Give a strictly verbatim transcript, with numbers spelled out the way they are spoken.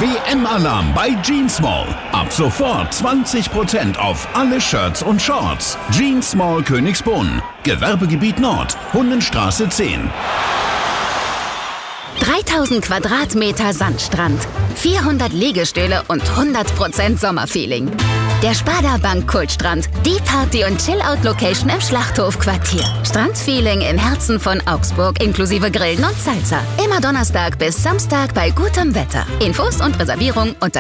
W M-Alarm bei Jeansmall. Ab sofort zwanzig Prozent auf alle Shirts und Shorts. Jeansmall Königsbrunn. Gewerbegebiet Nord. Hundenstraße zehn. dreitausend Quadratmeter Sandstrand, vierhundert Liegestühle und hundert Prozent Sommerfeeling. Der Sparda Bank Kultstrand, die Party- und Chill-Out-Location im Schlachthof-Quartier. Strandfeeling im Herzen von Augsburg inklusive Grillen und Salsa. Immer Donnerstag bis Samstag bei gutem Wetter. Infos und Reservierung unter